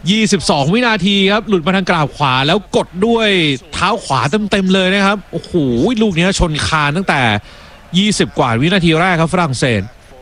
22 วินาทีครับหลุดมาทางกราบขวาแล้วกดด้วยเท้าขวาเต็มๆเลยนะครับโอ้โหลูกนี้ชนคานตั้งแต่20 กว่าวินาทีแรกครับฝรั่งเศส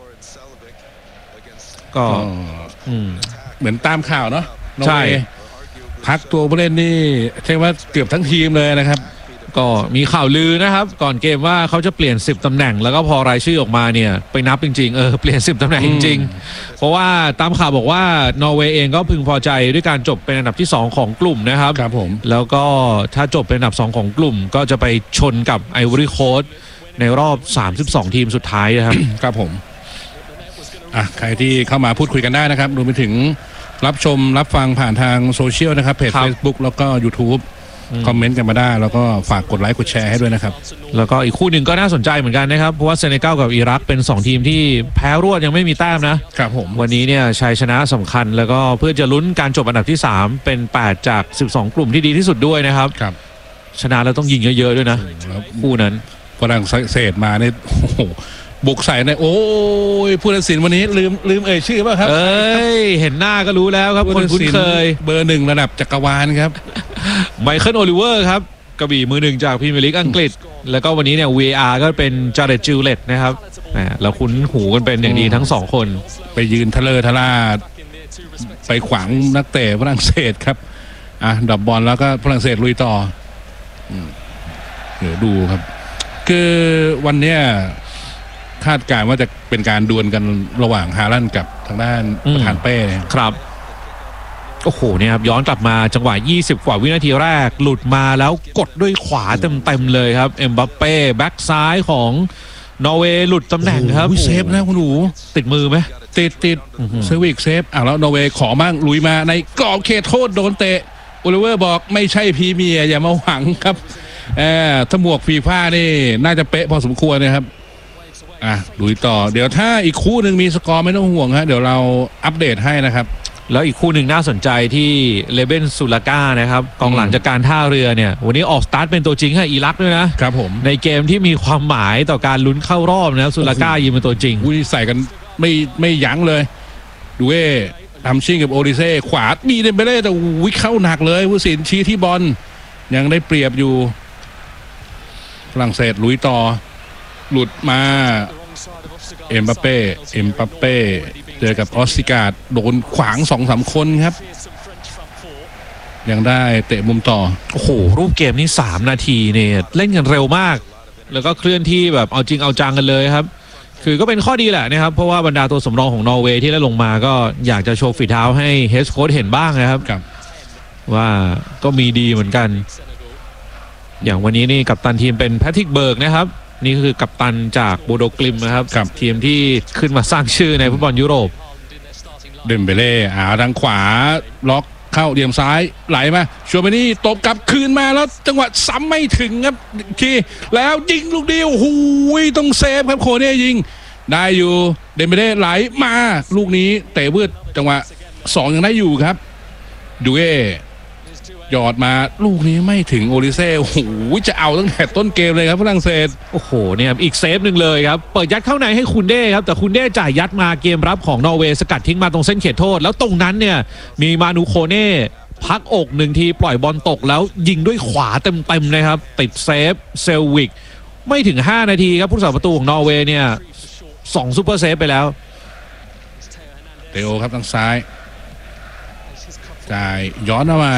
ก็เหมือนตามข่าวเนาะใช่พักตัวผู้เล่นนี่ใช่ว่าเกือบทั้งทีมเลยนะครับก็มีข่าวลือนะครับก่อนเกมว่าเขาจะเปลี่ยน10ตำแหน่งแล้วก็พอรายชื่อออกมาเนี่ยไปนับจริงๆเปลี่ยน10ตำแหน่งจริงๆเพราะว่าตามข่าวบอกว่านอร์เวย์เองก็พึงพอใจด้วยการจบเป็นอันดับที่2ของกลุ่มนะครับครับผมแล้วก็ถ้าจบเป็นอันดับ2ของกลุ่มก็จะไปชนกับไอวอรี่โคสต์ในรอบ32ทีมสุดท้ายนะครับครับผมใครที่เข้ามาพูดคุยกันได้นะครับรวมไปถึงรับชมรับฟังผ่านทางโซเชียลนะครับเพจ Facebook แล้วก็ YouTubeคอมเมนต์กันมาได้แล้วก็ฝากกดไลค์กดแชร์ให้ด้วยนะครับแล้วก็อีกคู่หนึ่งก็น่าสนใจเหมือนกันนะครับเพราะว่าเซเนกัลกับอิรักเป็น2ทีมที่แพ้รวดยังไม่มีแต้มนะครับผมวันนี้เนี่ยชัยชนะสำคัญแล้วก็เพื่อจะลุ้นการจบอันดับที่3เป็น8จาก12กลุ่มที่ดีที่สุดด้วยนะครับครับชนะแล้วต้องยิงเยอะๆด้วยนะคู่นั้นฝรั่งเศสมาเนี่ยบุกใส่ในโอ้ยผู้ตัดสินวันนี้ลืมชื่อป่ะครับเห็นหน้าก็รู้แล้วครับคนคุ้นเคยเบอร์1ระดับจักรวาลครับไมเคิลโอลิเวอร์ครับกระบี่มือ1จากพรีเมียร์ลีกอังกฤษแล้วก็วันนี้เนี่ย VAR ก็เป็นจาเรตจิลเลตนะครับเราคุ้นหูกันเป็นอย่างดีทั้ง2คนไปยืนทะเลทะล่าไปขวางนักเตะฝรั่งเศสครับดับบอลแล้วก็ฝรั่งเศสลุยต่อเดี๋ยวดูครับคือวันเนี้ยคาดการณ์ว่าจะเป็นการดวลกันระหว่างฮาลันด์กับทางด้านประธานเป้ครับโอ้โหเนี่ยครับย้อนกลับมาจังหวะ20 กว่าวินาทีแรกหลุดมาแล้วกดด้วยขวาเต็มเลยครับเอ็มบัปเป้แบ็กซ้ายของนอร์เวย์หลุดตำแหน่งครับเซฟนะคุณหนูติดมือไหมติดเซวิกเซฟแล้วนอร์เวย์ขอมั่งลุยมาในกรอบเขตโทษโดนเตะโอลิเวอร์บอกไม่ใช่พรีเมียร์อย่ามาหวังครับถ้าหมวกฟีฟ่านี่น่าจะเป๊ะพอสมควรนะครับลุยต่อเดี๋ยวถ้าอีกคู่หนึ่งมีสกอร์ไม่ต้องห่วงฮะเดี๋ยวเราอัปเดตให้นะครับแล้วอีกคู่หนึ่งน่าสนใจที่เลเบนซูลาก้านะครับกองหลังจากการท่าเรือเนี่ยวันนี้ออกสตาร์ทเป็นตัวจริงให้อิรักด้วยนะครับผมในเกมที่มีความหมายต่อการลุ้นเข้ารอบนะซูลาก้ายิงเป็นตัวจริงใส่กันไม่ยั้งเลยดูทำชิงกับโอดิเซ่ขวามีเดมเบเล่แต่วิเข้าหนักเลยผู้สินชี้ที่บอลยังได้เปรียบอยู่ฝรั่งเศสลุยต่อหลุดมาเอ็มบัปเป้เจอกับออสติการ์ดโดนขวาง 2-3 คนครับยังได้เตะมุมต่อโอ้โหรูปเกมนี้3นาทีเนี่ยเล่นกันเร็วมากแล้วก็เคลื่อนที่แบบเอาจริงเอาจังกันเลยครับคือก็เป็นข้อดีแหละนะครับเพราะว่าบรรดาตัวสำรองของนอร์เวย์ที่ได้ลงมาก็อยากจะโชว์ฝีเท้าให้เฮดโค้ชเห็นบ้างนะครับว่าก็มีดีเหมือนกันอย่างวันนี้นี่กัปตันทีมเป็นแพทริกเบิร์กนะครับนี่คือกัปตันจากโบโดกลิมนะครับทีมที่ขึ้นมาสร้างชื่อในฟุตบอลยุโรปเดมเบเล่ทางขวาล็อกเข้าเหลี่ยมซ้ายไหลมาชัวเมนี่ตบกลับคืนมาแล้วจังหวะซ้ำไม่ถึงครับทีแล้วยิงลูกเดียวหูยต้องเซฟครับโคเน่ยิงได้อยู่เดมเบเล่ไหลมาลูกนี้เตะวืดจังหวะ2ยังได้อยู่ครับดูหยอดมาลูกนี้ไม่ถึงโอลิเซ่โอ้โหจะเอาตั้งแต่ต้นเกมเลยครับฝรั่งเศสโอ้โหเนี่ยอีกเซฟหนึ่งเลยครับเปิดยัดเข้าในให้คุณเด้ครับแต่คุณเด้จ่ายยัดมาเกมรับของนอร์เวย์สกัดทิ้งมาตรงเส้นเขตโทษแล้วตรงนั้นเนี่ยมีมานูโคเน่พักอก1ทีปล่อยบอลตกแล้วยิงด้วยขวาเต็มๆนะครับติดเซฟเซลวิกไม่ถึง5นาทีครับผู้รักษาประตูของนอร์เวย์เนี่ย2ซุปเปอร์เซฟไปแล้วเตโอครับทางซ้ายจ่ายย้อนเข้าไป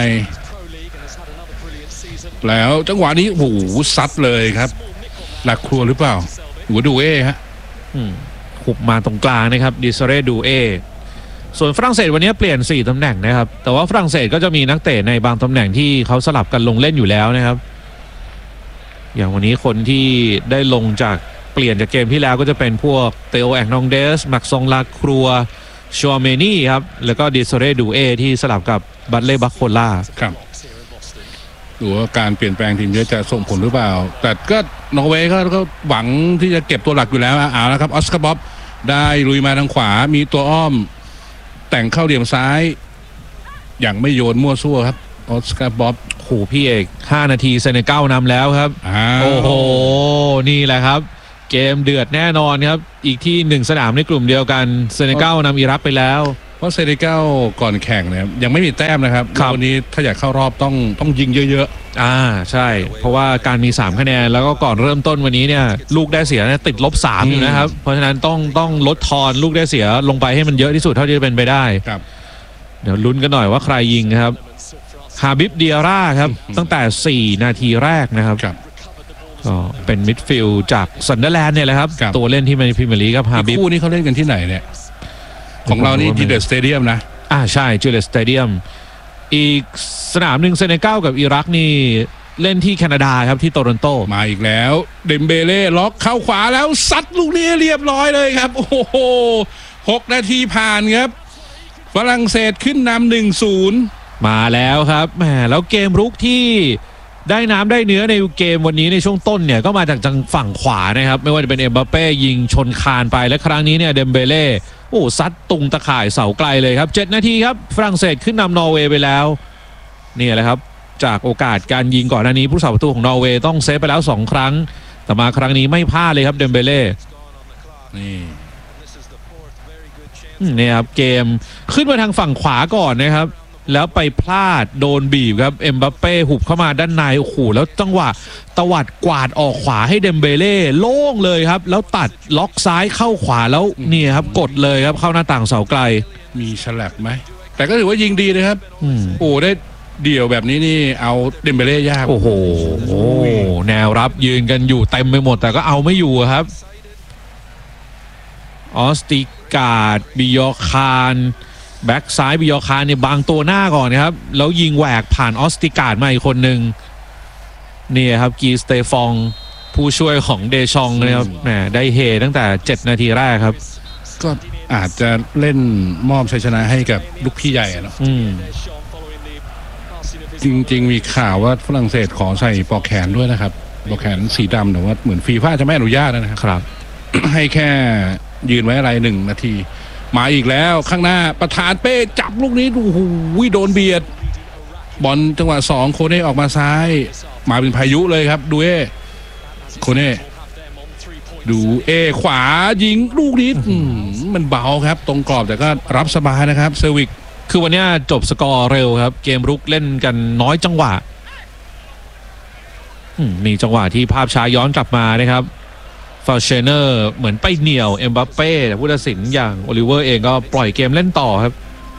แล้วจังหวะนี้โอ้โหซัดเลยครับหลักครัวหรือเปล่าหัวดูฮะขุบมาตรงกลางนะครับดิซเรดูส่วนฝรั่งเศสวันนี้เปลี่ยน4ตำแหน่งนะครับแต่ว่าฝรั่งเศสก็จะมีนักเตะในบางตำแหน่งที่เขาสลับกันลงเล่นอยู่แล้วนะครับอย่างวันนี้คนที่ได้ลงจากเปลี่ยนจากเกมที่แล้วก็จะเป็นพวกเตโอแองนองเดสแม็กซองลาครัวชัวเมนี่ครับแล้วก็ดิซเรดูที่สลับกับบัตเล่บัคโคล่าครับดูว่าการเปลี่ยนแปลงทีมจะส่งผลหรือเปล่าแต่ก็นอร์เวย์ก็หวังที่จะเก็บตัวหลักอยู่แล้วแล้วครับออสการ์บ๊อบได้ลุยมาทางขวามีตัวอ้อมแต่งเข้าเหลี่ยมซ้ายอย่างไม่โยนมั่วซั่วครับออสการ์บ๊อบโหพี่เอก5นาทีเซเนกัลนำแล้วครับโอ้โหนี่แหละครับเกมเดือดแน่นอนครับอีกที่1สนามในกลุ่มเดียวกันเซเนกัลนำอิรักไปแล้วเพราะเซเนกัลก่อนแข่งเนี่ยยังไม่มีแต้มนะครับครับวันนี้ถ้าอยากเข้ารอบต้องยิงเยอะใช่ เพราะว่าการมี3คะแนนแล้วก็ก่อนเริ่มต้นวันนี้เนี่ยลูกได้เสียเนี่ยติด-3อยู่นะครับเพราะฉะนั้นต้องลดทอนลูกได้เสียลงไปให้มันเยอะที่สุดเท่าที่จะเป็นไปได้ๆครับเดี๋ยวลุ้นกันหน่อยว่าใครยิงครับฮาบิบเดียร่าครับตั้งแต่4นาทีแรกนะครับครับก็เป็นมิดฟิลด์จากซันเดอร์แลนด์เนี่ยแหละครับครับตัวเล่นที่ในพรีเมียร์ลีกครับฮาบิบคู่นี้เขาเล่นกันที่ไหนเนี่ยของเรานี่จีเดอร์สเตเดียมนะใช่จิเลสสเตเดียมอีกสนามหนึ่งเซเนกัลกับอิรักนี่เล่นที่แคนาดาครับที่โตรอนโตมาอีกแล้วเดมเบเล่ล็อกเข้าขวาแล้วซัดลูกนี้เรียบร้อยเลยครับ โอ้โห6 นาทีผ่านครับฝรั่งเศสขึ้นนำ 1-0 มาแล้วครับแหมแล้วเกมรุกที่ได้น้ำได้เนื้อในเกมวันนี้ในช่วงต้นเนี่ยก็มาจากทางฝั่งขวานะครับไม่ว่าจะเป็นเอ็มบัปเป้ยิงชนคานไปและครั้งนี้เนี่ยเดมเบเล่ซัดตุงตะข่ายเสาไกลเลยครับ7นาทีครับฝรั่งเศสขึ้นนำนอร์เวย์ไปแล้วนี่แหละครับจากโอกาสการยิงก่อนหน้านี้ผู้สาประตูของนอร์เวย์ต้องเซฟไปแล้ว2ครั้งแต่มาครั้งนี้ไม่พลาดเลยครับเดมเบเล่นี่ครับเกมขึ้นมาทางฝั่งขวาก่อนนะครับแล้วไปพลาดโดนบีบครับเอ็มบัปเป้หุบเข้ามาด้านในโอ้โหแล้วจังหวะตวัดกวาดออกขวาให้เดมเบเล่โล่งเลยครับแล้วตัดล็อกซ้ายเข้าขวาแล้วนี่ครับกดเลยครับเข้าหน้าต่างเสาไกลมีฉลับไหมแต่ก็ถือว่ายิงดีนะครับได้เดี่ยวแบบนี้นี่เอาเดมเบเล่ยากโอ้โหแนวรับยืนกันอยู่เต็มไปหมดแต่ก็เอาไม่อยู่ครับออสติการ์ดบิยอคารแบ็กซ้ายบิยอคารเนี่ยบางตัวหน้าก่อนนะครับแล้วยิงแหวกผ่านออสติการ์ดมาอีกคนหนึ่งนี่ครับกีสเตฟองผู้ช่วยของเดชองนะครับแหมได้เฮตั้งแต่7นาทีแรกครับก็อาจจะเล่นมอบชัยชนะให้กับลูกพี่ใหญ่เนาะจริงๆมีข่าวว่าฝรั่งเศสขอใส่ปลอกแขนด้วยนะครับปลอกแขนสีดำแต่ว่าเหมือนฟีฟ่าจะไม่อนุญาตนะครับ ให้แค่ยืนไว้อะไร1 นาทีมาอีกแล้วข้างหน้าประธานเป้จับลูกนี้โอ้โหโดนเบียดบอลจังหวะ2โคเน่ออกมาซ้ายมาเป็นพายุเลยครับดูโคเน่ดูขวายิงลูกนี้มันเบาครับตรงกรอบแต่ก็รับสบายนะครับเซอร์วิกคือวันนี้จบสกอร์เร็วครับเกมรุกเล่นกันน้อยจังหวะมีจังหวะที่ภาพช้าย้อนกลับมานะครับฟาเชเนอร์เหมือนไปเหนี่ยวเอ็มบัปเป้แต่ผู้ตัดสินอย่างโอลิเวอร์เองก็ปล่อยเกมเล่นต่อครับ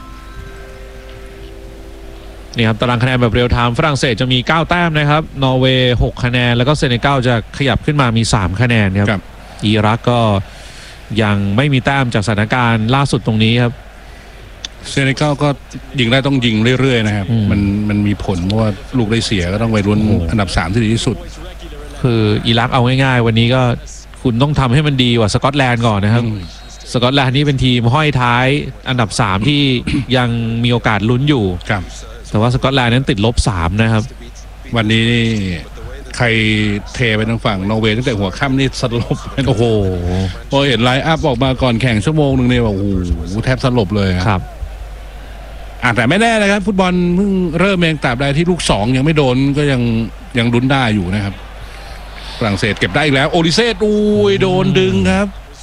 นี่ครับตารางคะแนนแบบเรียลไทม์ฝรั่งเศสจะมี9แต้มนะครับนอร์เวย์6คะแนนแล้วก็เซเนกัลจะขยับขึ้นมามี3คะแนนครับอิรักก็ยังไม่มีแต้มจากสถานการณ์ล่าสุดตรงนี้ครับเซเนกัลก็ยิงได้ต้องยิงเรื่อยๆนะครับมันมีผลเพราะว่าลูกได้เสียก็ต้องไปลุ้นอันดับ3ที่ดีที่สุดคืออิรักเอาง่ายๆวันนี้ก็คุณต้องทำให้มันดีกว่าสกอตแลนด์ก่อนนะครับสกอตแลนด์นี่เป็นทีมห้อยท้ายอันดับ3ที่ยังมีโอกาสลุ้นอยู่แต่ว่าสกอตแลนด์นั้นติด-3นะครับวันนี้นี่ใครเทไปทางฝั่งนอร์เวย์ตั้งแต่หัวค่ำนี่สลบโอ้โหพอเห็นไลน์อัพออกมาก่อนแข่งชั่วโมงนึงเนี่ยโอ้โหแทบสลบเลยครับแต่ไม่แน่นะครับฟุตบอลเพิ่งเริ่มเองตราบใดที่ลูก2ยังไม่โดนก็ยังลุ้นได้อยู่นะครับฝรั่งเศสเก็บได้อีกแล้วโอลิเซ่โดนดึงครับ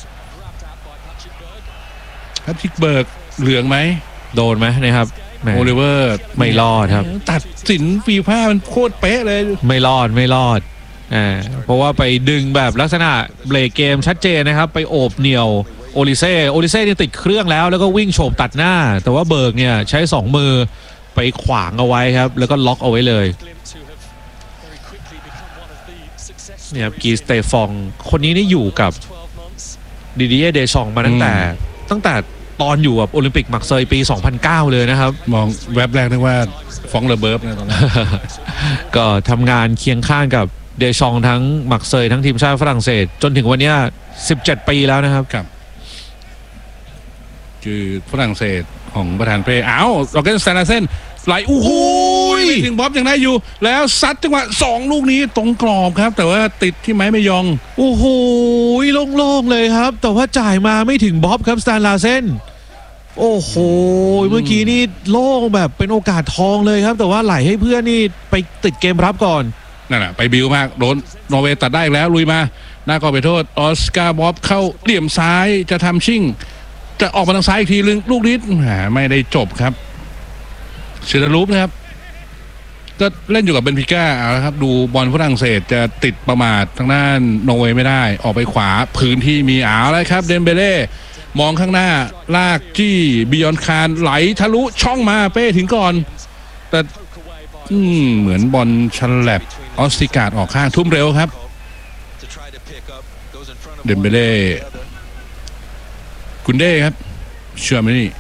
ทิกเบิร์กเหลืองไหมโดนไหมนะครับโอลิเวอร์ไม่รอดครับตัดสินฟีฟ่ามันโคตรเป๊ะเลยไม่รอดเพราะว่าไปดึงแบบลักษณะเบรกเกมชัดเจนนะครับไปโอบเหนี่ยวโอลิเซ่เนี่ยติดเครื่องแล้วก็วิ่งโฉบตัดหน้าแต่ว่าเบิร์กเนี่ยใช้2มือไปขวางเอาไว้ครับแล้วก็ล็อกเอาไว้เลยเนี่ยครับกีสเตฟองคนนี้นี่อยู่กับดิดิเย่เดชองมาตั้งแต่ตอนอยู่กับโอลิมปิกมักเซยปี2009เลยนะครับมองแวบแรกนึกว่าฟองระเบิร์บนะตอนนั้นก็ทำงานเคียงข้างกับเดชองทั้งมักเซยทั้งทีมชาติฝรั่งเศสจนถึงวันนี้17 ปีแล้วนะครับคือฝรั่งเศสของประธานเป้โรเกนสแตนเซนไหลโอ้โหถึงบ๊อบยังได้อยู่แล้วซัดจังหวะ2ลูกนี้ตรงกรอบครับแต่ว่าติดที่ไม้ไม่ยองโอ้โหโล่งๆเลยครับแต่ว่าจ่ายมาไม่ถึงบ๊อบครับสแตนลาเซนโอ้โหเมื่อกี้นี่โล่งแบบเป็นโอกาสทองเลยครับแต่ว่าไหลให้เพื่อนนี่ไปติดเกมรับก่อนนั่นแหละไปบิวมากโดนนอร์เวย์ตัดได้แล้วลุยมาหน้าก็ไปโทษออสการ์บ๊อบเข้าเหลี่ยมซ้ายจะทำชิ่งจะออกมาทางซ้ายอีกทีลูกนี้ไม่ได้จบครับเชดารูปนะครับก็เล่นอยู่กับเบนฟิก้าเอาละครับดูบอลฝรั่งเศสจะติดประมาททางด้านนอร์เวย์ไม่ได้ออกไปขวาพื้นที่มีเอาแล้วครับเดมเบเล่มองข้างหน้าลากจี้บิยอนคารไหลทะลุช่องมาเป้ถึงก่อนแต่เหมือนบอลชันแลบออสติการ์ดออกข้างทุ่มเร็วครับเดมเบเล่กุนเด้ครับเชื่อไหมนี่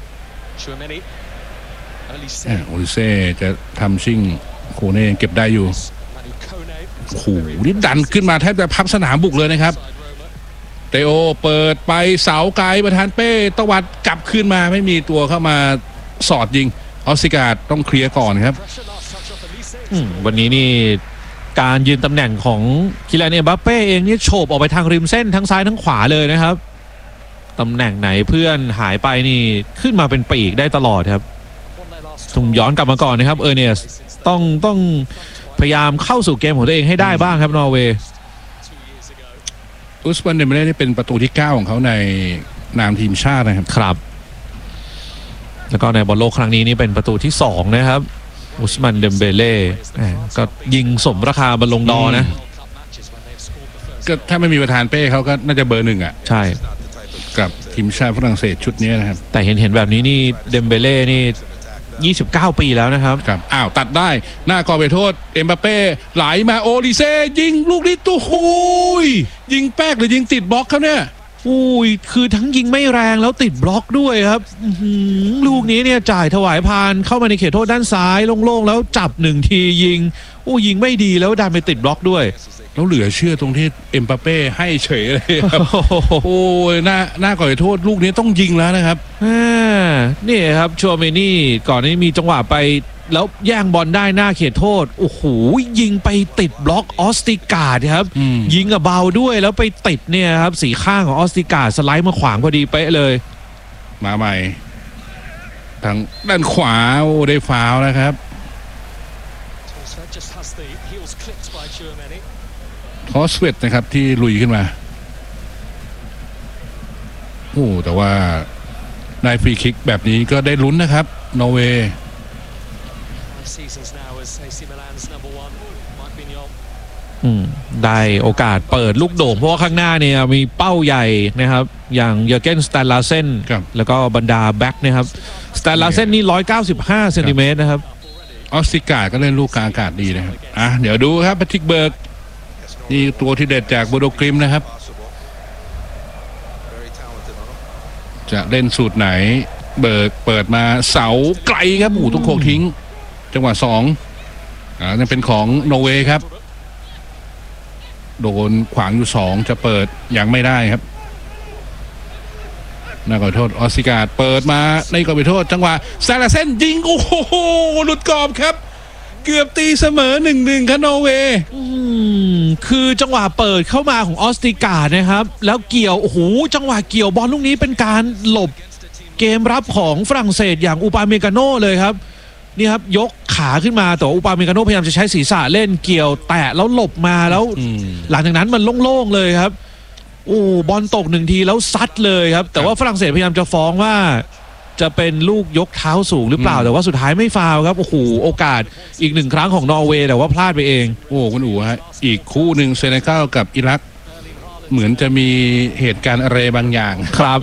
โอลิเซ่จะทำชิ่งโคเน่เก็บได้อยู่โอ้โหนี่ดันขึ้นมาแทบจะพับสนามบุกเลยนะครับเตโอเปิดไปเสาไกลประธานเป้ตวัดกลับขึ้นมาไม่มีตัวเข้ามาสอดยิงออสติการ์ดต้องเคลียร์ก่อนครับวันนี้นี่การยืนตำแหน่งของคิลิาน เอ็มบัปเป้เองนี่โฉบออกไปทางริมเส้นทั้งซ้ายทั้งขวาเลยนะครับตำแหน่งไหนเพื่อนหายไปนี่ขึ้นมาเป็นปีกได้ตลอดครับทุ่มย้อนกลับมาก่อนนะครับเนสต้องพยายามเข้าสู่เกมของตัวเองให้ได้บ้างครับนอร์เวย์อุสมันเดมเบเล่นี่เป็นประตูที่9ของเขาในนามทีมชาตินะครับครับแล้วก็ในบอลโลกครั้งนี้นี่เป็นประตูที่2นะครับอุสมันเดมเบเล่ก็ยิงสมราคาบอลลงดอร์นะก็ถ้าไม่มีประธานเป้เขาก็น่าจะเบอร์1อ่ะใช่กับทีมชาติฝรั่งเศสชุดนี้นะครับแต่เห็นแบบนี้นี่เดมเบเล่นี่29 ปีแล้วนะครับครับอ้าวตัดได้หน้ากรอบเขตโทษเอ็มบัปเป้ไหลมาโอลิเซ่ยิงลูกนี้ตู้หูยยิงแป๊กหรือยิงติดบล็อกครับเนี่ยอุ้ยคือทั้งยิงไม่แรงแล้วติดบล็อกด้วยครับลูกนี้เนี่ยจ่ายถวายพานเข้ามาในเขตโทษด้านซ้ายโล่งๆแล้วจับ1ทียิงยิงไม่ดีแล้วดันไปติดบล็อกด้วยแล้วเหลือเชื่อตรงที่เอ็มบัปเป้ให้เฉยเลยครับโอ้ยหน้าก่อนโทษลูกนี้ต้องยิงแล้วนะครับนี่ครับชัวเมนี่ก่อนนี้มีจังหวะไปแล้วแย่งบอลได้หน้าเขตโทษโอ้โหยิงไปติดบล็อกออสติการ์ดครับยิงเบาด้วยแล้วไปติดเนี่ยครับสีข้างของออสติการ์ดสไลด์มาขวางพอดีเป๊ะเลยมาใหม่ทางด้านขวาได้ฟาวล์นะครับทอสเวตนะครับที่ลุยขึ้นมาแต่ว่าในฟรีคิกแบบนี้ก็ได้ลุ้นนะครับนอร์เวย์ได้โอกาสเปิดลูกโด่งเพราะว่าข้างหน้าเนี่ยมีเป้าใหญ่นะครับอย่างเยอร์เกนสแตนลาเซนแล้วก็บรรดาแบ็กนะครับสแตนลาเซนนี่195เซนติเมตรนะครับออสติการ์ก็เล่นลูกกลางอากาศดีนะครับเดี๋ยวดูครับแพทริกเบิร์กนี่ตัวที่เด็ดจากโบโดกริมนะครับจะเล่นสูตรไหนเบิร์กเปิดมาเสาไกลครับต้องโคกทิ้งจังหวะ2นั่นเป็นของนอร์เวย์ครับโดนขวางอยู่2จะเปิดยังไม่ได้ครับน่าขอโทษออสติการ์เปิดมาในกรอบโทษจังหวะซาลาเซนยิงโอ้โหหลุดกรอบครับเกือบตีเสมอ 1-1 ครับนอร์เวย์คือจังหวะเปิดเข้ามาของออสติการ์นะครับแล้วเกี่ยวจังหวะเกี่ยวบอลลูกนี้เป็นการหลบเกมรับของฝรั่งเศสอย่างอูปาเมกาโน่เลยครับนี่ครับยกขาขึ้นมาแต่อูปาเมกาโน่พยายามจะใช้ศีรษะเล่นเกี่ยวแตะแล้วหลบมาแล้วหลังจากนั้นมันโล่งๆเลยครับบอลตก1ทีแล้วซัดเลยครับแต่ว่าฝรั่งเศสพยายามจะฟ้องว่าจะเป็นลูกยกเท้าสูงหรือเปล่าแต่ว่าสุดท้ายไม่ฟาวครับโอกาสอีก1ครั้งของนอร์เวย์แต่ว่าพลาดไปเองคุณอู๋ฮะอีกคู่หนึ่งเซเนกัลกับอิรักเหมือนจะมีเหตุการณ์อะไรบางอย่างครับ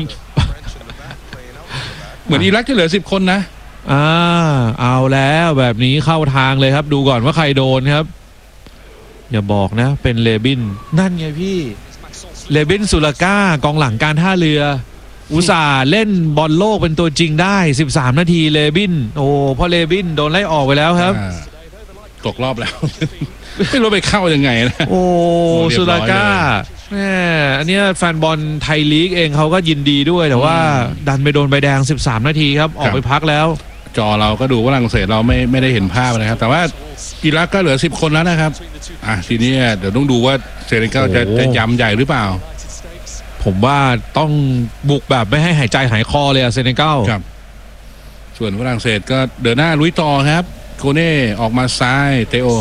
เหมือนอิรักจะเหลือ10 คนนะเอาแล้วแบบนี้เข้าทางเลยครับดูก่อนว่าใครโดนครับอย่าบอกนะเป็นเลบินนั่นไงพี่เลบินสุลาก้ากองหลังการท่าเรืออุตส่าห์เล่นบอลโลกเป็นตัวจริงได้13 นาทีเลบินพอเลบินโดนไล่ออกไปแล้วครับตกรอบแล้วไม่รู้ไปเข้ายังไงนะสุลาก้าอันนี้แฟนบอลไทยลีกเองเขาก็ยินดีด้วยแต่ว่าดันไปโดนใบแดง13 นาทีครับออกไปพักแล้วจอเราก็ดูว่าฝรั่งเศสเราไม่ได้เห็นภาพนะครับแต่ว่าอิรักก็เหลือ10 คนแล้วนะครับทีนี้เดี๋ยวต้องดูว่าเซเนกัลจะย้ำใหญ่หรือเปล่าผมว่าต้องบุกแบบไม่ให้หายใจหายคอเลยเซเนกัลครับส่วนฝรั่งเศสก็เดินหน้าลุยต่อครับโคเน่ออกมาซ้ายเตโอ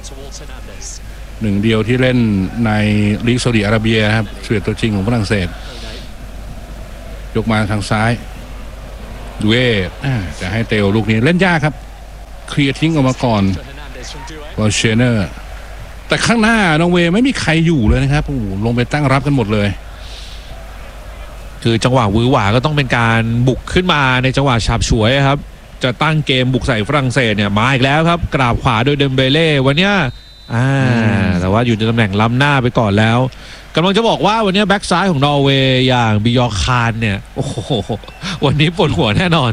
1 เดียวที่เล่นในลีกซาอุดิอาระเบียครับเสือตัวจริงของฝรั่งเศสยกมาทางซ้ายดูเอจะให้เตลลูกนี้เล่นยากครับเคลียร์ทิ้งออกมาก่อนวอลเชเนอร์แต่ข้างหน้านอร์เวย์ไม่มีใครอยู่เลยนะครับโอ้โหลงไปตั้งรับกันหมดเลยคือจังหวะวือหวาก็ต้องเป็นการบุกขึ้นมาในจังหวะฉาบฉวยครับจะตั้งเกมบุกใส่ฝรั่งเศสเนี่ยมาอีกแล้วครับกราบขวาโดยเดมเบเล่วันเนี้ยแต่ว่าอยู่ในตำแหน่งล้ำหน้าไปก่อนแล้วกำลังจะบอกว่าวันนี้แบ็กซ้ายของนอร์เวย์อย่างบิยอร์คานเนี่ยโอ้โหวันนี้ปวดหัวแน่นอน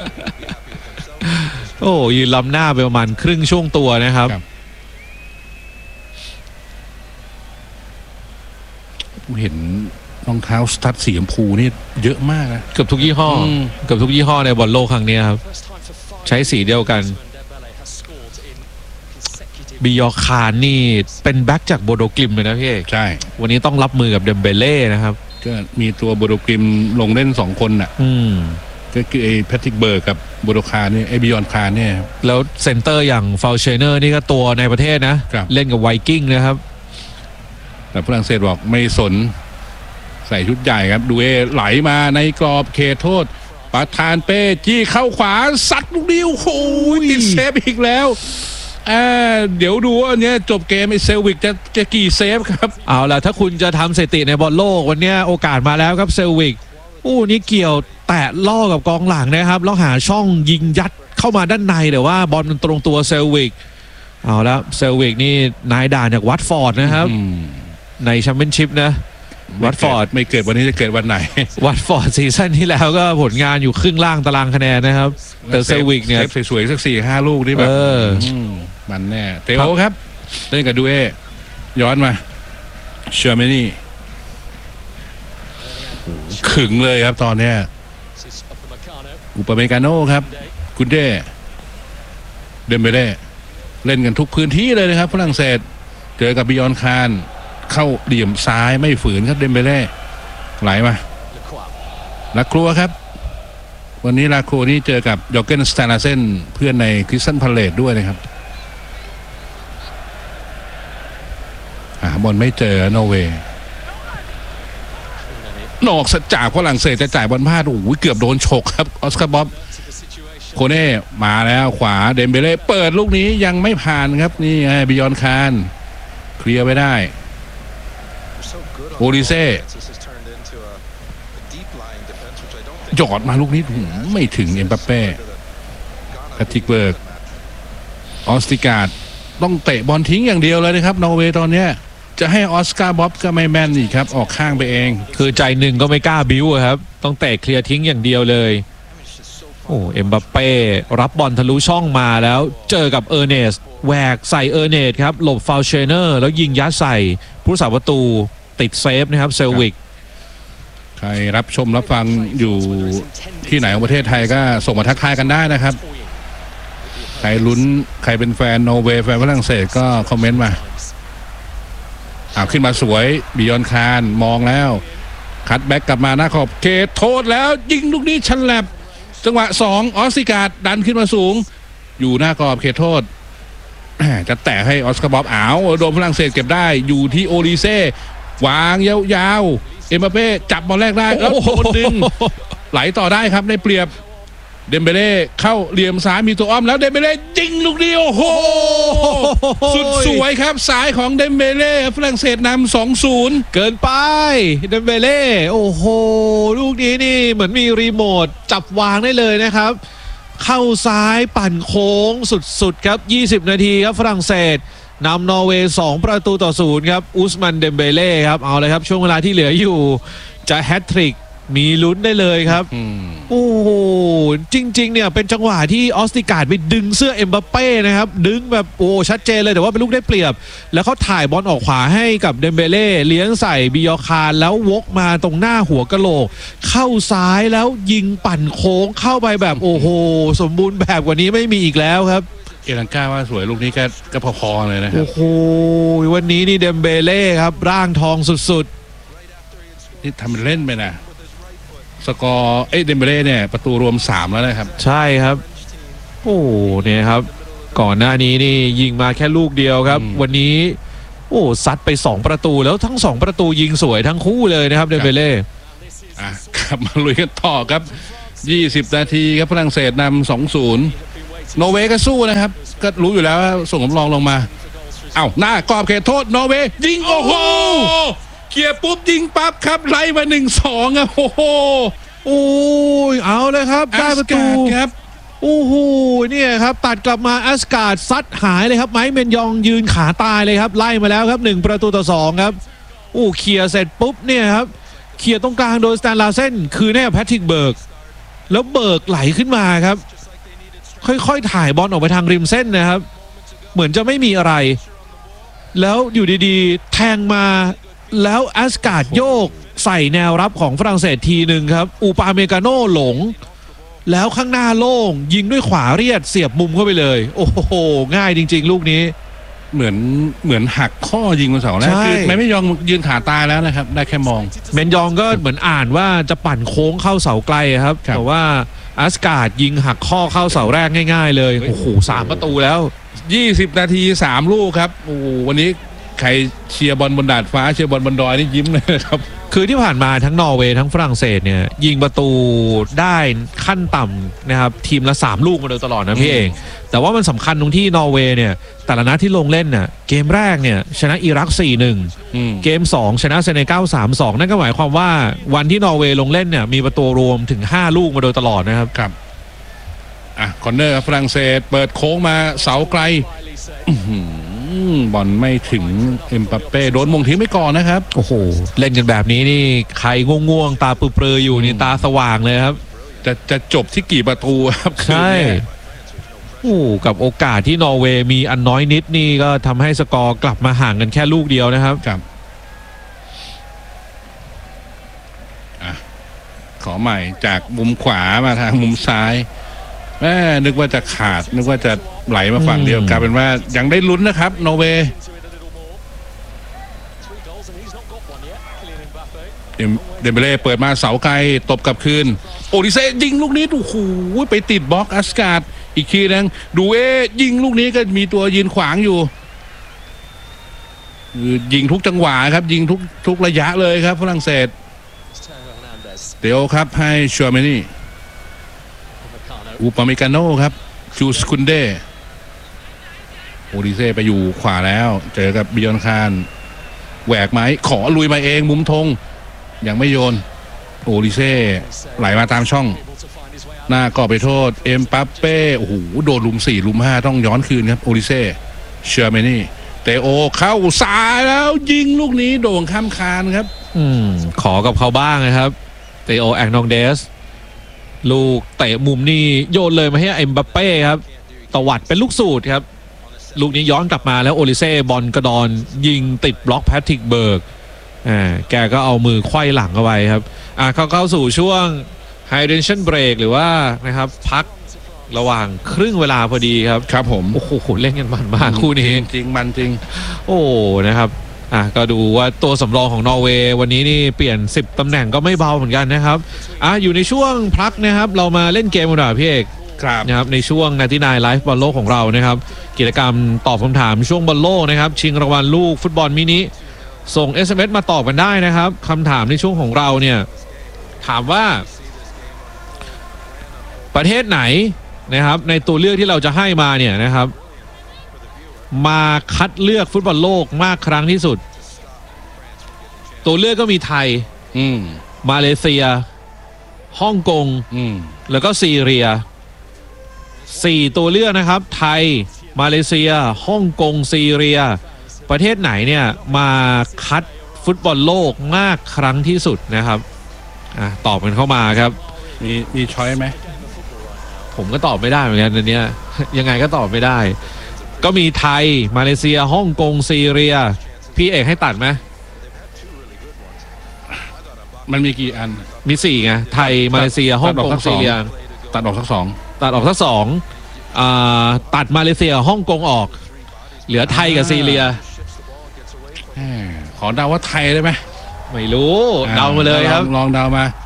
โอ้ยืนล้ำหน้าไปประมาณครึ่งช่วงตัวนะครับเห็นรองเท้าสตั๊ดสีชมพูนี่เยอะมากนะเกือบทุกยี่ห้อเกือบทุกยี่ห้อในบอลโลกครั้งนี้ครับใช้สีเดียวกันบิยอร์คานนี่เป็นแบ็กจากโบโดกลิมเลยนะพี่เอกใช่วันนี้ต้องรับมือกับเดมเบเล่นะครับก็มีตัวโบโดกลิมลงเล่น2คนน่ะก็คือไอ้แพทริกเบิร์กกับโบโดคานนี่ไอ้บิยอร์คานเนี่ยแล้วเซนเตอร์อย่างฟาลเชเนอร์นี่ก็ตัวในประเทศนะเล่นกับไวกิ้งนะครับแต่ฝรั่งเศสบอกไม่สนใส่ชุดใหญ่ครับดูเอไหลมาในกรอบเขตโทษประธานเป้จี้เข้าขวาสัดลูกเดียวโอ้ยติดเซฟอีกแล้วเดี๋ยวดูว่าเนี้ยจบเกมไอเซลวิกจะกี่เซฟครับเอาล่ะถ้าคุณจะทำสถิติในบอลโลกวันนี้โอกาสมาแล้วครับเซลวิกนี่เกี่ยวแตะล่อกับกองหลังนะครับแล้วหาช่องยิงยัดเข้ามาด้านในแต่ว่าบอลมันตรงตัวเซลวิกเอาละเซลวิกนี่นายด่านจากวัตฟอร์ดนะครับในแชมเปี้ยนชิพนะวัตฟอร์ดไม่เกิดวันนี้จะเกิดวันไหนวัตฟอร์ดซีซั่นที่แล้วก็ผลงานอยู่ครึ่งล่างตารางคะแนนนะครับแต่เซลวิกเนี่ยสวยๆสัก 4-5 ลูกนี่แบบมันแน่เตโอครับเล่นกับดูเอย้อนมาเชอร์เมนี่ขึงเลยครับตอนนี้อุปเมกาโน่ครับกุนเดเดมเบเล่เล่นกันทุกพื้นที่เลยนะครับฝรั่งเศสเจอกับบิยอนคานเข้าเหลี่ยมซ้ายไม่ฝืนครับเดมเบเล่ไหลมาลาครัวครับวันนี้ลาครัวนี่เจอกับยอร์เกนสแตนเซนเพื่อนในคริสตันพาเลตด้วยนะครับบอลไม่เจอนอร์เวย์นอกจากฝรั่งเศสจะจ่ายบอลพลาดโอ้โหเกือบโดนฉกครับออสการ์บ๊อบโคเน่มาแล้วขวาเดมเบเล่เปิดลูกนี้ยังไม่ผ่านครับนี่ไงบิยอนคานเคลียร์ไว้ได้โอลิเซ่หยอดมาลูกนี้ไม่ถึงเอ็มบัปเป้แพทริกเบิร์กออสติการ์ดต้องเตะบอลทิ้งอย่างเดียวเลยนะครับนอร์เวย์ตอนนี้จะให้ออสการ์บ๊อบก็ไม่แม่นอีกครับออกข้างไปเองคือใจหนึ่งก็ไม่กล้าบิ้วครับต้องเตะเคลียร์ทิ้งอย่างเดียวเลยเอ็มบัปเป้รับบอลทะลุช่องมาแล้วเจอกับเออร์เนสแหวกใส่เออร์เนสครับหลบฟาวเชเนอร์แล้วยิงยัดใส่ผู้รักษาประตูติดเซฟนะครับเซลวิกใครรับชมรับฟังอยู่ที่ไหนของประเทศไทยก็ส่งมาทักทายกันได้นะครับใครลุ้นใครเป็นแฟนนอร์เวย์แฟนฝรั่งเศสก็คอมเมนต์มาขึ้นมาสวยบิยอนคานมองแล้วคัตแบ็กกลับมาหน้าขอบเขตโทษแล้วยิงลูกนี้ชันแลบจังหวะ2ออสติการ์ดดันขึ้นมาสูงอยู่หน้ากรอบเขตโทษจะแตะให้ออสการ์บ๊อบโดนฝรั่งเศสเก็บได้อยู่ที่โอลิเซ่วางยาวๆเอ็มบัปเป้จับบอลแรกได้แล้วโดนดึงไหลต่อได้ครับได้เปรียบเดมเบเล่เข้าเหลี่ยมซ้ายมีตัวอ้อมแล้วเดมเบเล่ยิงลูกเดียวโอ้โหสุดสวยครับสายของเดมเบเล่ฝรั่งเศสนำ 2-0 เกินไปเดมเบเล่โอ้โหลูกนี้นี่เหมือนมีรีโมทจับวางได้เลยนะครับเข้าซ้ายปั่นโค้งสุดๆครับ20นาทีครับฝรั่งเศสนำนอร์เวย์2-0ครับอุสมันเดมเบเล่ครับเอาเลยครับช่วงเวลาที่เหลืออยู่จะแฮตทริกมีลุ้นได้เลยครับโอ้โหจริงๆเนี่ยเป็นจังหวะที่ออสติการ์ดไปดึงเสื้อเอ็มบัปเป้นะครับดึงแบบชัดเจนเลยแต่ว่าเป็นลูกได้เปรียบแล้วเขาถ่ายบอลออกขวาให้กับเดมเบเล่เลี้ยงใส่บิยอร์คานแล้ววกมาตรงหน้าหัวกะโหลกเข้าซ้ายแล้วยิงปั่นโค้งเข้าไปแบบโอ้โหสมบูรณ์แบบกว่านี้ไม่มีอีกแล้วครับเอลังกาว่าสวยลูกนี้ก็พอๆเลยนะครับโอ้โหวันนี้นี่เดมเบเล่ครับร่างทองสุดๆนี่ทำเป็นเล่นไปนะสกอร์เดมเบเล่เนี่ยประตูรวม3แล้วนะครับใช่ครับโอ้เนี่ยครับก่อนหน้านี้นี่ยิงมาแค่ลูกเดียวครับวันนี้ซัดไป2ประตูแล้วทั้ง2ประตูยิงสวยทั้งคู่เลยนะครับเดมเบเล่กลับมาลุยกันต่อครับ20 นาทีครับฝรั่งเศสนำ 2-0 โนเวย์ก็สู้นะครับก็รู้อยู่แล้วว่าส่งสำรองลงมาหน้ากรอบเขตโทษโนเวย์ยิงโอ้โหเคลียร์ปุ๊บยิงปั๊บครับไล่มา 1-2ครับโอ้โหโอ้ยเอาเลยครับได้ประตูครับโอ้โหเนี่ยครับตัดกลับมาแอสการ์ดซัดหายเลยครับไมค์เมนยองยืนขาตายเลยครับไล่มาแล้วครับ1-2ครับโอ้เคลียร์เสร็จปุ๊บเนี่ยครับเคลียร์ตรงกลางโดยสแตนลาเซนคือแน่แพทริกเบิร์กแล้วเบิร์กไหลขึ้นมาครับค่อยๆถ่ายบอลออกไปทางริมเส้นนะครับเหมือนจะไม่มีอะไรแล้วอยู่ดีๆแทงมาแล้วแอสการ์ดโยกใส่แนวรับของฝรั่งเศสทีหนึ่งครับอูปาเมกาโน่หลงแล้วข้างหน้าโล่งยิงด้วยขวาเรียดเสียบมุมเข้าไปเลยโอ้โหง่ายจริงๆลูกนี้เหมือนหักข้อยิงคนเสาแรกคือไม่ยอมยืนขาตายแล้วนะครับได้แค่มองเมนยองก็เหมือนอ่านว่าจะปั่นโค้งเข้าเสาไกลครับแต่ว่าอัสการ์ดยิงหักข้อเข้าเสาแรกง่ายๆเลยโอ้โห3 ประตูแล้ว 20 นาที3 ลูกครับโอ้วันนี้ใครเชียร์บอลบนดาดฟ้าเชียร์บอลบนดอยนี่ยิ้มเลยครับคือที่ผ่านมาทั้งนอร์เวย์ทั้งฝรั่งเศสเนี่ยยิงประตูได้ขั้นต่ำนะครับทีมละ3 ลูกมาโดยตลอดนะพี่เองแต่ว่ามันสำคัญตรงที่นอร์เวย์เนี่ยแต่ละนัดที่ลงเล่นน่ะเกมแรกเนี่ยชนะอิรัก 4-1 เกม2ชนะเซเนกัล 3-2 นั่นก็หมายความว่าวันที่นอร์เวย์ลงเล่นเนี่ยมีประตูรวมถึง5 ลูกมาโดยตลอดนะครับครับคอร์เนอร์ฝรั่งเศสเปิดโค้งมาเสาไกลบอลไม่ถึงเอ็มบัปเป้โดนมงทิ้งไปก่อนนะครับโอ้โหเล่นกันแบบนี้นี่ใครง่วงๆตาเปลือยๆอยู่นี่ตาสว่างเลยครับจะจบที่กี่ประตูครับใช่โอ้กับโอกาสที่นอร์เวย์มีอันน้อยนิดนี่ก็ทำให้สกอร์กลับมาห่างกันแค่ลูกเดียวนะครับครับขอใหม่จากมุมขวามาทางมุมซ้ายนึกว่าจะขาดนึกว่าจะไหลมาฝั่งเดียวกลายเป็นว่ายังได้ลุ้นนะครับนอร์เวย์เดมเบเล่เปิดมาเสาไกลตบกลับคืนโอดิเซ่ยิงลูกนี้โอ้โหไปติดบล็อกอัสการ์ดอีกทีนึงดูยิงลูกนี้ก็มีตัวยืนขวางอยู่ยิงทุกจังหวะครับยิงทุกระยะเลยครับฝรั่งเศสเดี๋ยวครับให้ชัวเมนี่อูปาเมกาโน่ครับจูสคุนเดโอดิเซ่ไปอยู่ขวาแล้วเจอกับบิยอนคานแหวกไหมขอลุยมาเองมุมธงยังไม่โยนโอดิเซ่ไหลมาตามช่องหน้ากรอบไปโทษเอ็มปัปเป้โอ้โหโดนลุม4 ลุม 5ต้องย้อนคืนครับโอดิเซ่เชอร์เมนี่เตโอเข้าซ้ายแล้วยิงลูกนี้โด่งข้ามคานครับขอกับเขาบ้างนะครับเตโอแองนองเดสลูกเตะมุมนี่โยนเลยมาให้เอ็มบัปเป้ครับตวัดเป็นลูกสูตรครับลูกนี้ย้อนกลับมาแล้วโอลิเซ่บอลกระดอนยิงติดบล็อกแพทริกเบิร์กแกก็เอามือไขว้หลังเอาไว้ครับเข้าสู่ช่วงไฮเดรชั่นเบรกหรือว่านะครับพักระหว่างครึ่งเวลาพอดีครับครับผมโอ้โหเล่นกันมันมากคู่นี้จริงมันจริงโอ้นะครับก็ดูว่าตัวสำรองของนอร์เวย์วันนี้นี่เปลี่ยน10 ตำแหน่งก็ไม่เบาเหมือนกันนะครับอยู่ในช่วงพักนะครับเรามาเล่นเกมกันหน่อยพี่เอกนะครับในช่วงนาทีนายไลฟ์บอลโลกของเรานะครับกิจกรรมตอบคำถามช่วงบอลโลกนะครับชิงรางวัลลูกฟุตบอลมินิส่ง SMS มาตอบกันได้นะครับคำถามในช่วงของเราเนี่ยถามว่าประเทศไหนนะครับในตัวเลือกที่เราจะให้มาเนี่ยนะครับมาคัดเลือกฟุตบอลโลกมากครั้งที่สุดตัวเลือกก็มีไทยมาเลเซียฮ่องกงแล้วก็ซีเรีย4 ตัวเลือกนะครับไทยมาเลเซียฮ่องกงซีเรียประเทศไหนเนี่ยมาคัดฟุตบอลโลกมากครั้งที่สุดนะครับตอบกันเข้ามาครับมีช้อยไหมผมก็ตอบไม่ได้เหมือนกันอันเนี้ยยังไงก็ตอบไม่ได้ก็มีไทยมาเลเซียฮ่องกงซีเรียพี่เอกให้ตัดไหมมันมีกี่อันมี4ไงไทยมาเลเซียฮ่องกงซีเรียตัดออกสัก2 ตัดออกสัก2ตัดมาเลเซียฮ่องกงออกเหลือไทยกับซีเรียขอเดาว่าไทยได้ไหมไม่รู้เดามาเลยครับลองเดามา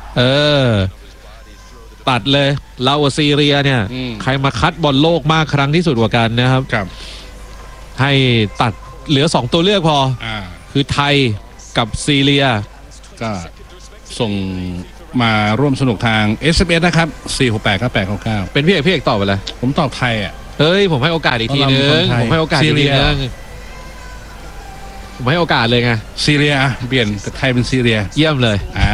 ตัดเลยเรากับซีเรียเนี่ยใครมาคัดบอลโลกมากครั้งที่สุดกว่ากันนะครับให้ตัดเหลือ2 ตัวเลือกพอคือไทยกับซีเรียก็ส่งมาร่วมสนุกทาง SMS นะครับ4689899 เป็นพี่เอกตอบไปเลยผมตอบไทยอ่ะเฮ้ยผมให้โอกาสอีกทีนึงผมให้โอกาสอีกทีนึงผมให้โอกาสเลยไงซีเรียเปลี่ยนจากไทยเป็นซีเรียเยี่ยมเลย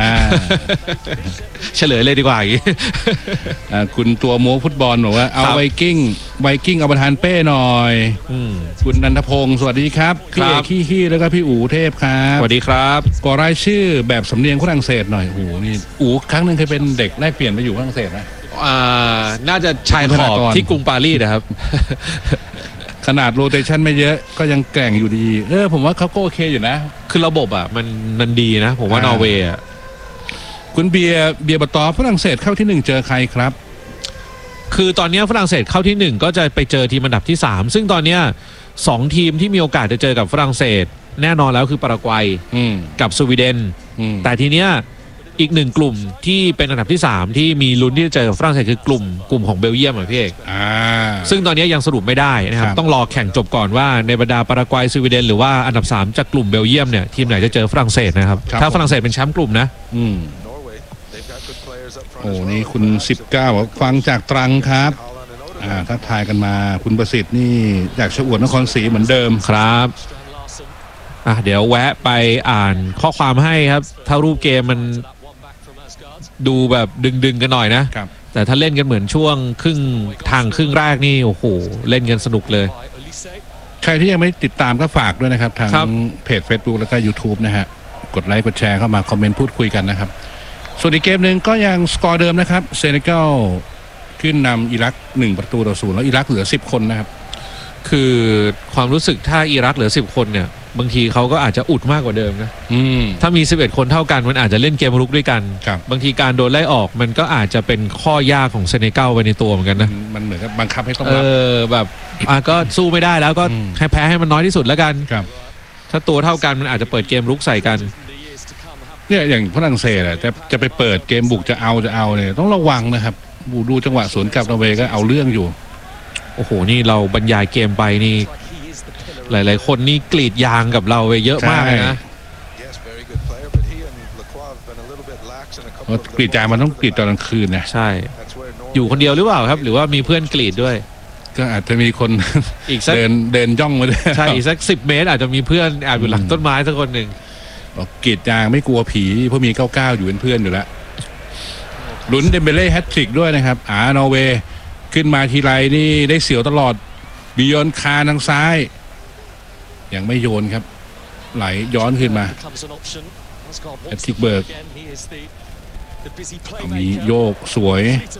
เฉลยเลยดีกว่าอย่างนี้คุณตัวโม้ฟุตบอลบอกว่าเอาไวกิ้งเอาประธานเป้หน่อยคุณนันทพงศ์สวัสดีครับพี่เอกขี้แล้วก็พี่อู๋เทพครับสวัสดีครับขอรายชื่อแบบสำเนียงฝรั่งเศสหน่อยโอ้โหนี่อู๋ครั้งหนึ่งเคยเป็นเด็กแลกเปลี่ยนไปอยู่ฝรั่งเศสนะน่าจะชายขอบที่กรุงปารีสนะครับขนาดโรเตชันไม่เยอะก็ยังแกร่งอยู่ดีผมว่าเขาก็โอเคอยู่นะคือระบบมันดีนะผมว่านอร์เวย์คุณเบียร์บัตตอฝรั่งเศสเข้าที่1เจอใครครับคือตอนนี้ฝรั่งเศสเข้าที่1ก็จะไปเจอทีมอันดับที่3ซึ่งตอนนี้2ทีมที่มีโอกาสจะเจอกับฝรั่งเศสแน่นอนแล้วคือปารากวัยกับสวีเดนแต่ทีเนี้ยอีกหนึ่งกลุ่มที่เป็นอันดับที่3ที่มีลุ้นที่จะเจอกับฝรั่งเศสคือกลุ่มของเบลเยียมพี่เอกซึ่งตอนนี้ยังสรุปไม่ได้นะครับต้องรอแข่งจบก่อนว่าในบรรดาปารากวัยสวีเดนหรือว่าอันดับ3จากกลุ่มเบลเยียมเนี่ยทีมไหนจะเจอฝรั่งเศสนะครับถ้าฝรั่งเศสเป็นแชมป์กลุ่มนะโอ้นี่คุณ19ฟังจากตรังครับทักทายกันมาคุณประสิทธิ์นี่จากชลอวดนครศรีเหมือนเดิมครับเดี๋ยวแวะไปอ่านข้อความให้ครับถ้ารูปเกมมันดูแบบดึงกันหน่อยนะแต่ถ้าเล่นกันเหมือนช่วงครึ่งแรกนี่โอ้โหเล่นกันสนุกเลยใครที่ยังไม่ติดตามก็ฝากด้วยนะครับทางเพจ Facebook แล้วก็ YouTube นะฮะกดไลค์กดแชร์เข้ามาคอมเมนต์พูดคุยกันนะครับส่วนอีกเกมหนึ่งก็ยังสกอร์เดิมนะครับเซเนกัลขึ้นนำอิรัก1-0แล้วอิรักเหลือ10คนนะครับคือความรู้สึกถ้าอิรักเหลือ10คนเนี่ยบางทีเขาก็อาจจะอุดมากกว่าเดิมนะถ้ามี11คนเท่ากันมันอาจจะเล่นเกมรุกด้วยกันบางทีการโดนไล่ออกมันก็อาจจะเป็นข้อยากของเซเนกัลไปในตัวเหมือนกันนะมันเหมือนกับบังคับให้ต้องรับแบบก็สู้ไม่ได้แล้วก็ให้แพ้ให้มันน้อยที่สุดแล้วกันถ้าตัวเท่ากันมันอาจจะเปิดเกมรุกใส่กันเนี่ยอย่างฝรั่งเศสจะไปเปิดเกมบุกจะเอาเนี่ยต้องระวังนะครับดูจังหวะสวนกลับนอร์เวย์ก็เอาเรื่องอยู่โอ้โหนี่เราบรรยายเกมไปนี่หลายๆคนนี่กรีดยางกับเราไปเยอะมากเลยนะกรีดยางมันต้องกรีดตอนกลางคืนนะใช่อยู่คนเดียวหรือเปล่าครับหรือว่ามีเพื่อนกรีดด้วยก็อาจจะมีคนอีกสักเดินย่องมาด้วยใช่อีกสัก10 เมตรอาจจะมีเพื่อนแอบอยู่หลังต้นไม้สักคนหนึ่งกรีดยางไม่กลัวผีเพราะมี99อยู่เป็นเพื่อนอยู่แล้วลุ้นเดมเบเล่แฮตทริกด้วยนะครับนอร์เวย์ขึ้นมาทีไรนี่ได้เสียวตลอดบิยอนคาทางซ้ายยังไม่โยนครับไหลย้อนขึ้นมาแฮตทริกเบิร์กมีโยกสวย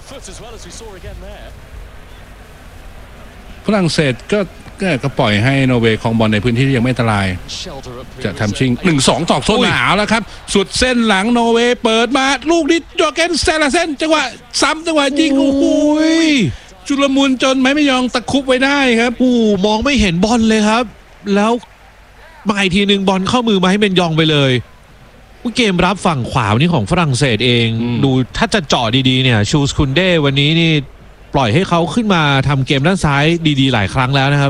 ฝรั่งเศสก็ปล่อยให้นอร์เวย์ครองบอลในพื้นที่ที่ยังไม่อันตรายจะทำชิง 1-2 ตอกโซนหนาวแล้วครับสุดเส้นหลังนอร์เวย์เปิดมาลูกนี้โยเกนเซลาเซนจังหวะซ้ำจังหวะยิงโอ้โหจุลมุนจนไม่ยอมตะคุบไว้ได้ครับมองไม่เห็นบอลเลยครับแล้วมาอีกทีหนึ่งบอลเข้ามือมาให้เป็นยองไปเลยเกมรับฝั่งขวานี่ของฝรั่งเศสเองดูถ้าจะเจาะดีๆเนี่ยชูสคุนเด้วันนี้นี่ปล่อยให้เขาขึ้นมาทำเกมด้านซ้ายดีๆหลายครั้งแล้วนะครับ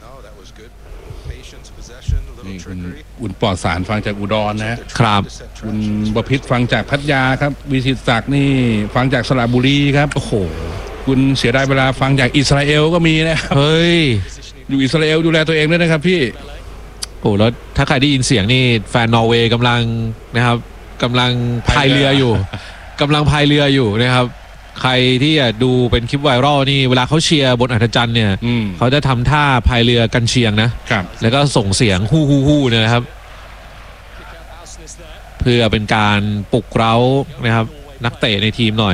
นี่คุณอุ่นปลอดสารฟังจากอุดรนะครับคุณประพิษฟังจากพัทยาครับวิสิตศักดิ์นี่ฟังจากสระบุรีครับโอ้โหคุณเสียดายเวลาฟังจากอิสราเอลก็มีนะครับเฮ้ยอยู่อิสราเอลดูแลตัวเองด้วยนะครับพี่แล้วถ้าใครได้ยินเสียงนี่แฟนนอร์เวย์กำลังพายเรืออยู่นะครับใครที่ดูเป็นคลิปไวรัลนี่เวลาเขาเชียร์บนอัธจันทร์เนี่ยเขาจะทำท่าพายเรือกันเชียงนะแล้วก็ส่งเสียงฮู้เนี่ยนะครับเพื่อเป็นการปลุกเร้านะครับนักเตะในทีมหน่อย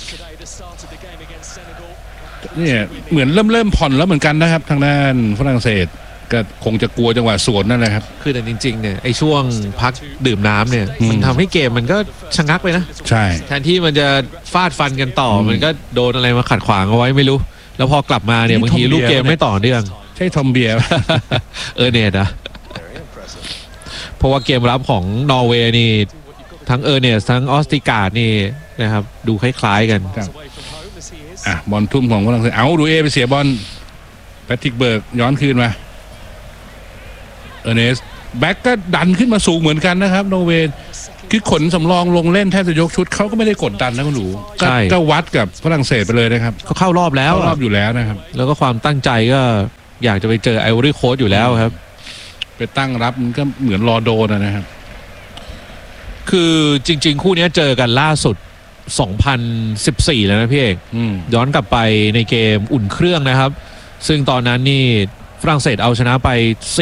เนี่ยเหมือนเริ่มผ่อนแล้วเหมือนกันนะครับทางด้านฝรั่งเศสก็คงจะกลัวจังหวะสวนนั่นแหละครับคือแต่จริงๆเนี่ยไอ้ช่วงพักดื่มน้ำเนี่ยมันทำให้เกมมันก็ชะงักไปนะใช่แทนที่มันจะฟาดฟันกันต่อมันก็โดนอะไรมาขัดขวางเอาไว้ไม่รู้แล้วพอกลับมาเนี่ยบางทีลูกเกมไม่ต่อเนื่องใช่ทอมเบียร์เนี่ยนะเพราะว่าเกมรับของนอร์เวย์นี่ทั้งเนี่ยทั้งออสติการ์ดนี่นะครับดูคล้ายๆกันบอลทุ่มของฝรั่งเศสดูไปเสียบอลแพทริกเบิร์กย้อนคืนมาเนสแบ็กก็ดันขึ้นมาสูงเหมือนกันนะครับนอร์เวย์คือขนสำรองลงเล่นแทบจะยกชุดเขาก็ไม่ได้กดดันนะคุณหนูก็วัดกับฝรั่งเศสไปเลยนะครับเขาเข้ารอบแล้วเข้ารอบอยู่แล้วนะครับแล้วก็ความตั้งใจก็อยากจะไปเจอไอวอรี่โค้ชอยู่แล้วครับไปตั้งรับมันก็เหมือนรอโดนนะครับคือจริงๆคู่นี้เจอกันล่าสุด 2014 แล้วนะพี่เอกย้อนกลับไปในเกมอุ่นเครื่องนะครับ ซึ่งตอนนั้นนี่ฝรั่งเศสเอาชนะไป